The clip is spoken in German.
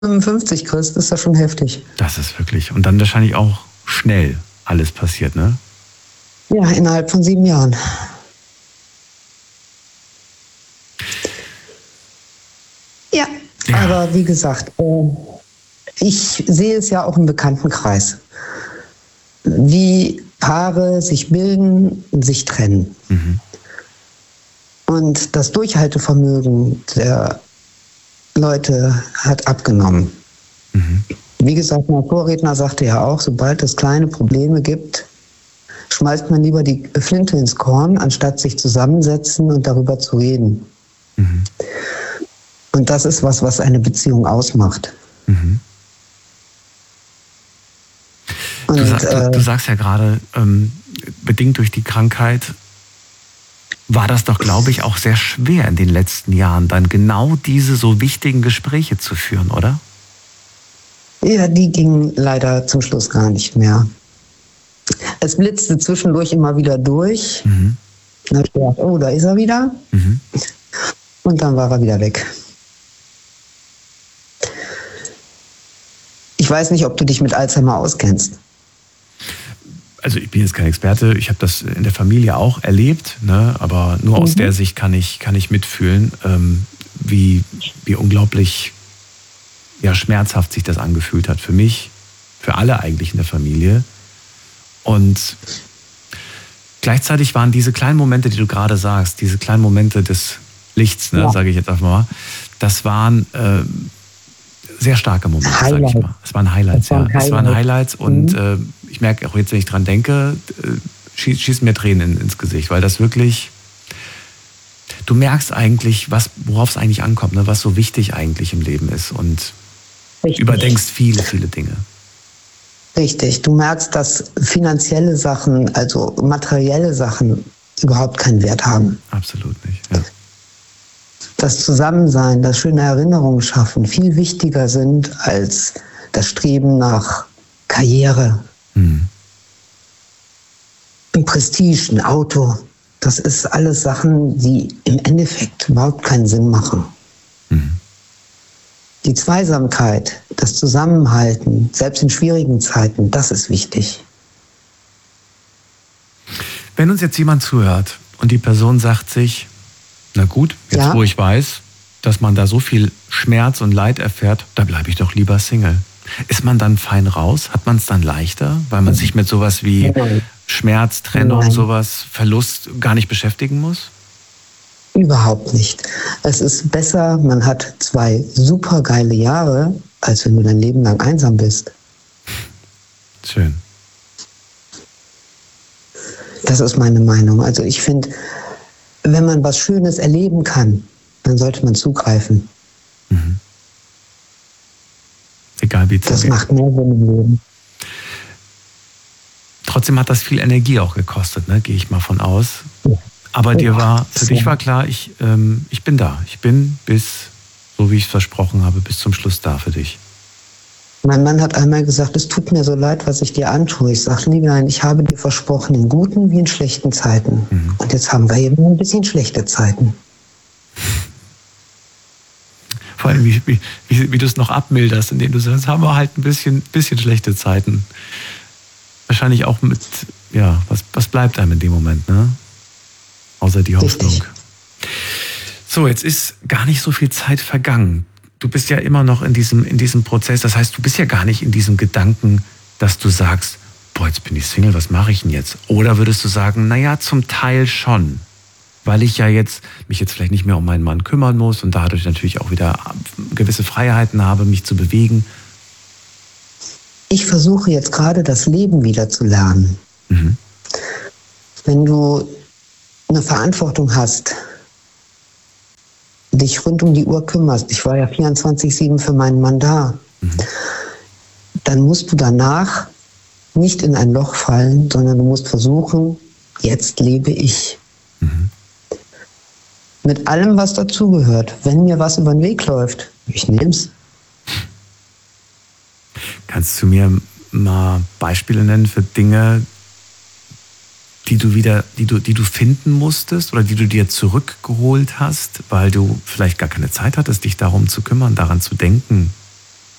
55 kriegst, ist das schon heftig. Das ist wirklich. Und dann wahrscheinlich auch schnell alles passiert, ne? Ja, innerhalb von 7 Jahren. Ja, aber wie gesagt, ich sehe es ja auch im Bekanntenkreis, wie Paare sich bilden und sich trennen. Mhm. Und das Durchhaltevermögen der Leute hat abgenommen. Mhm. Wie gesagt, mein Vorredner sagte ja auch, sobald es kleine Probleme gibt, schmeißt man lieber die Flinte ins Korn, anstatt sich zusammensetzen und darüber zu reden. Mhm. Und das ist was eine Beziehung ausmacht. Mhm. Und, du sagst ja gerade, bedingt durch die Krankheit war das doch, glaube ich, auch sehr schwer in den letzten Jahren, dann genau diese so wichtigen Gespräche zu führen, oder? Ja, die gingen leider zum Schluss gar nicht mehr. Es blitzte zwischendurch immer wieder durch. Mhm. Dann habe ich gedacht, oh, da ist er wieder. Mhm. Und dann war er wieder weg. Ich weiß nicht, ob du dich mit Alzheimer auskennst. Also ich bin jetzt kein Experte, ich habe das in der Familie auch erlebt, ne? Aber nur aus der Sicht kann ich mitfühlen, wie unglaublich schmerzhaft sich das angefühlt hat für mich, für alle eigentlich in der Familie. Und gleichzeitig waren diese kleinen Momente, die du gerade sagst, diese kleinen Momente des Lichts, ne, sage ich jetzt einfach mal, das waren sehr starke Momente, sage ich mal. Es waren Highlights, Es waren Highlights und ich merke auch jetzt, wenn ich dran denke, schießen mir Tränen ins Gesicht, weil das wirklich, du merkst eigentlich, worauf es eigentlich ankommt, ne, was so wichtig eigentlich im Leben ist und überdenkst viele, viele Dinge. Richtig, du merkst, dass finanzielle Sachen, also materielle Sachen überhaupt keinen Wert haben. Absolut nicht, ja. Das Zusammensein, das schöne Erinnerungen schaffen, viel wichtiger sind als das Streben nach Karriere, ein Prestige, ein Auto. Das ist alles Sachen, die im Endeffekt überhaupt keinen Sinn machen. Die Zweisamkeit, das Zusammenhalten, selbst in schwierigen Zeiten, das ist wichtig. Wenn uns jetzt jemand zuhört und die Person sagt sich, na gut, jetzt wo ich weiß, dass man da so viel Schmerz und Leid erfährt, da bleibe ich doch lieber Single. Ist man dann fein raus? Hat man es dann leichter, weil man sich mit sowas wie Schmerz, Trennung, sowas, Verlust gar nicht beschäftigen muss? Überhaupt nicht. Es ist besser, man hat 2 super geile Jahre, als wenn du dein Leben lang einsam bist. Schön. Das ist meine Meinung. Also ich finde, wenn man was Schönes erleben kann, dann sollte man zugreifen. Egal wie es das macht mehr Sinn im Leben. Trotzdem hat das viel Energie auch gekostet, ne? Gehe ich mal von aus. Aber für dich war klar, ich bin da. Ich bin so wie ich es versprochen habe, bis zum Schluss da für dich. Mein Mann hat einmal gesagt, es tut mir so leid, was ich dir antue. Ich sage, nein, ich habe dir versprochen, in guten wie in schlechten Zeiten. Und jetzt haben wir eben ein bisschen schlechte Zeiten. Vor allem, wie du es noch abmilderst, indem du sagst, haben wir halt ein bisschen schlechte Zeiten. Wahrscheinlich auch mit, was bleibt einem in dem Moment, ne? Außer die Hoffnung. Richtig. So, jetzt ist gar nicht so viel Zeit vergangen. Du bist ja immer noch in diesem Prozess. Das heißt, du bist ja gar nicht in diesem Gedanken, dass du sagst, boah, jetzt bin ich Single, was mache ich denn jetzt? Oder würdest du sagen, naja, zum Teil schon. Weil ich ja mich jetzt vielleicht nicht mehr um meinen Mann kümmern muss und dadurch natürlich auch wieder gewisse Freiheiten habe, mich zu bewegen. Ich versuche jetzt gerade das Leben wieder zu lernen. Wenn du eine Verantwortung hast, dich rund um die Uhr kümmerst, ich war ja 24/7 für meinen Mann da, dann musst du danach nicht in ein Loch fallen, sondern du musst versuchen, jetzt lebe ich. Mit allem, was dazugehört. Wenn mir was über den Weg läuft, ich nehm's. Kannst du mir mal Beispiele nennen für Dinge, die du finden musstest oder die du dir zurückgeholt hast, weil du vielleicht gar keine Zeit hattest, dich darum zu kümmern, daran zu denken?